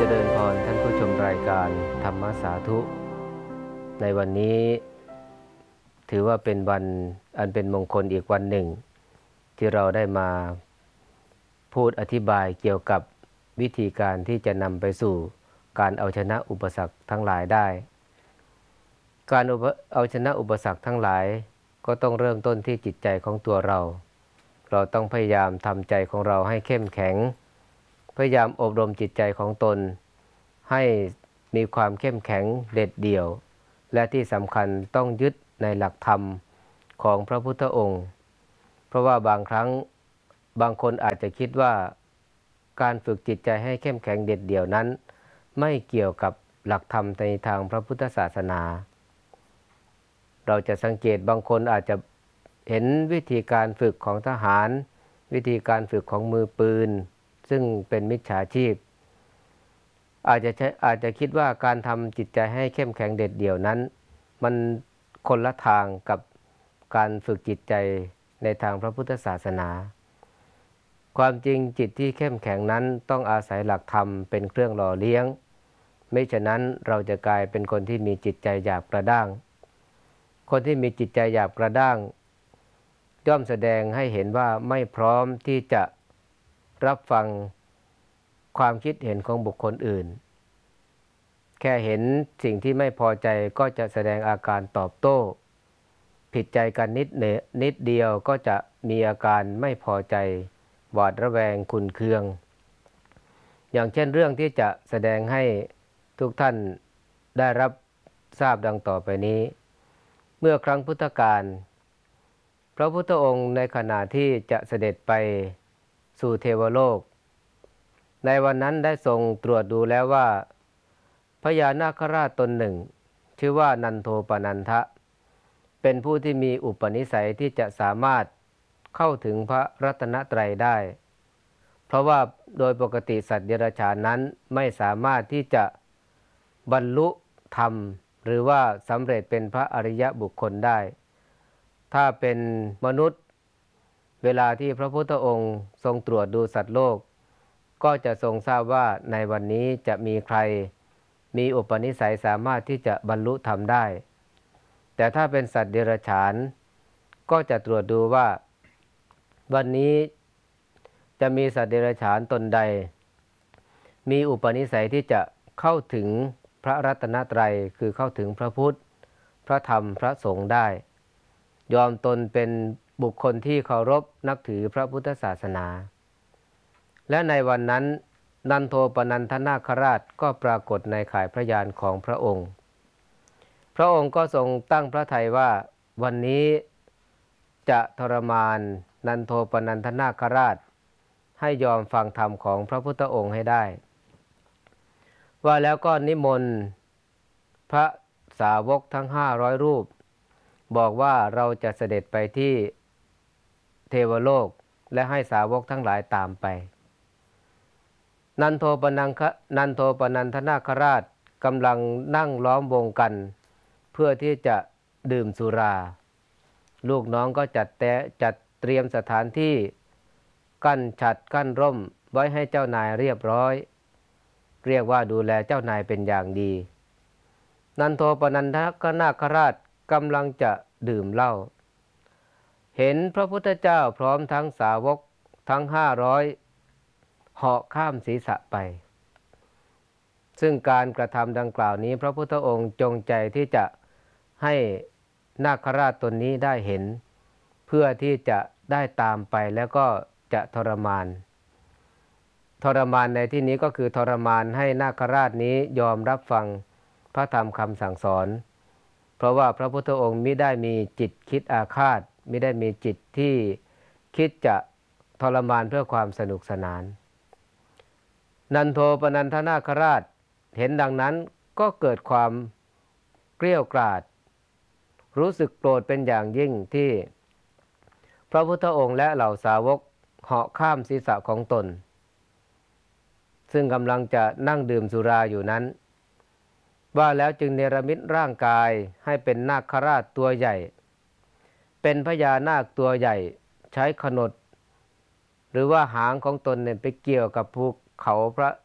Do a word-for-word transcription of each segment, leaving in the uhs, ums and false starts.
จริญพรท่านผู้ชมรายการธรรมสาธุในวันนี้ถือว่าเป็นวันอันเป็นมงคลอีกวันหนึ่งที่เราได้มาพูดอธิบายเกี่ยวกับวิธีการที่จะนำไปสู่การเอาชนะอุปสรรคทั้งหลายได้การเอาชนะอุปสรรคทั้งหลายก็ต้องเริ่มต้นที่จิตใจของตัวเราเราต้องพยายามทำใจของเราให้เข้มแข็งพยายามอบรมจิตใจของตนให้มีความเข้มแข็งเด็ดเดี่ยวและที่สำคัญต้องยึดในหลักธรรมของพระพุทธองค์เพราะว่าบางครั้งบางคนอาจจะคิดว่าการฝึกจิตใจให้เข้มแข็งเด็ดเดี่ยวนั้นไม่เกี่ยวกับหลักธรรมในทางพระพุทธศาสนาเราจะสังเกตบางคนอาจจะเห็นวิธีการฝึกของทหารวิธีการฝึกของมือปืนซึ่งเป็นมิจฉาชีพอาจจะอาจจะคิดว่าการทำจิตใจให้เข้มแข็งเด็ดเดี่ยวนั้นมันคนละทางกับการฝึกจิตใจในทางพระพุทธศาสนาความจริงจิตที่เข้มแข็งนั้นต้องอาศัยหลักธรรมเป็นเครื่องหล่อเลี้ยงไม่ฉะนั้นเราจะกลายเป็นคนที่มีจิตใจหยาบกระด้างคนที่มีจิตใจหยาบกระด้างย่อมแสดงให้เห็นว่าไม่พร้อมที่จะรับฟังความคิดเห็นของบุคคลอื่นแค่เห็นสิ่งที่ไม่พอใจก็จะแสดงอาการตอบโต้ผิดใจกันนิดเนนิดเดียวก็จะมีอาการไม่พอใจหวาดระแวงขุ่นเคืองอย่างเช่นเรื่องที่จะแสดงให้ทุกท่านได้รับทราบดังต่อไปนี้เมื่อครั้งพุทธกาลพระพุทธองค์ในขณะที่จะเสด็จไปสู่เทวโลกในวันนั้นได้ทรงตรวจดูแล้วว่าพญานาคราชตนหนึ่งชื่อว่านันโทปนันทะเป็นผู้ที่มีอุปนิสัยที่จะสามารถเข้าถึงพระรัตนตรัยได้เพราะว่าโดยปกติสัตว์เดรัจฉานนั้นไม่สามารถที่จะบรรลุธรรมหรือว่าสำเร็จเป็นพระอริยบุคคลได้ถ้าเป็นมนุษย์เวลาที่พระพุทธองค์ทรงตรวจดูสัตว์โลกก็จะทรงทราบว่าในวันนี้จะมีใครมีอุปนิสัยสามารถที่จะบรรลุธรรมได้แต่ถ้าเป็นสัตว์เดรัจฉานก็จะตรวจดูว่าวันนี้จะมีสัตว์เดรัจฉานตนใดมีอุปนิสัยที่จะเข้าถึงพระรัตนตรัยคือเข้าถึงพระพุทธพระธรรมพระสงฆ์ได้ยอมตนเป็นบุคคลที่เคารพนับถือพระพุทธศาสนาและในวันนั้นนันโทปนันทนาคราชก็ปรากฏในข่ายพระยานของพระองค์พระองค์ก็ทรงตั้งพระทัยว่าวันนี้จะทรมานนันโทปนันทนาคราชให้ยอมฟังธรรมของพระพุทธองค์ให้ได้ว่าแล้วก็นิมนต์พระสาวกทั้งห้าร้อยรูปบอกว่าเราจะเสด็จไปที่เทวโลกและให้สาวกทั้งหลายตามไปนันโทปนังคนันโทปนันทนาคราชกำลังนั่งล้อมวงกันเพื่อที่จะดื่มสุราลูกน้องก็จัดแต่จัดเตรียมสถานที่กั้นฉัตรกั้นร่มไว้ให้เจ้านายเรียบร้อยเรียกว่าดูแลเจ้านายเป็นอย่างดีนันโทปนันทนาคราชกำลังจะดื่มเหล้าเห็นพระพุทธเจ้าพร้อมทั้งสาวกทั้งห้าร้อยเหาะข้ามศีรษะไปซึ่งการกระทำดังกล่าวนี้พระพุทธองค์จงใจที่จะให้นาคราชตนนี้ได้เห็นเพื่อที่จะได้ตามไปแล้วก็จะทรมานทรมานในที่นี้ก็คือทรมานให้นาคราชนี้ยอมรับฟังพระธรรมคำสั่งสอนเพราะว่าพระพุทธองค์มิได้มีจิตคิดอาฆาตมิได้มีจิตที่คิดจะทรมานเพื่อความสนุกสนานนันโทปนันทนาคราชเห็นดังนั้นก็เกิดความเกรี้ยวกราดรู้สึกโกรธเป็นอย่างยิ่งที่พระพุทธองค์และเหล่าสาวกเหาะข้ามศีรษะของตนซึ่งกำลังจะนั่งดื่มสุราอยู่นั้นว่าแล้วจึงเนรมิตร่างกายให้เป็นนาคราชตัวใหญ่เป็นพญานาคตัวใหญ่ใช้ขนดหรือว่าหางของตนเนี่ยไปเกี่ยวกับภูเขาพระ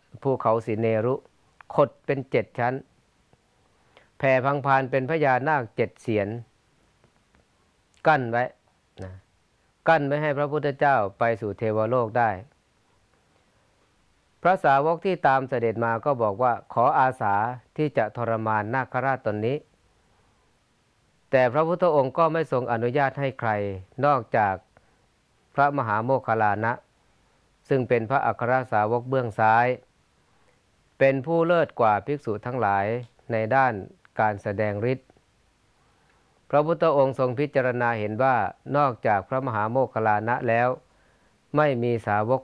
ภูเขาสิเนรุขดเป็นเจ็ดชั้นแผ่พังพานเป็นพญานาคเจ็ดเสียนกั้นไว้นะกั้นไม่ให้พระพุทธเจ้าไปสู่เทวโลกได้พระสาวกที่ตามเสด็จมาก็บอกว่าขออาสาที่จะทรมานนาคราชตนนี้แต่พระพุทธองค์ก็ไม่ทรงอนุญาตให้ใครนอกจากพระมหาโมคคัลลานะซึ่งเป็นพระอัครสาวกเบื้องซ้ายเป็นผู้เลิศกว่าภิกษุทั้งหลายในด้านการแสดงฤทธิ์พระพุทธองค์ทรงพิจารณาเห็นว่านอกจากพระมหาโมคคัลลานะแล้วไม่มีสาวก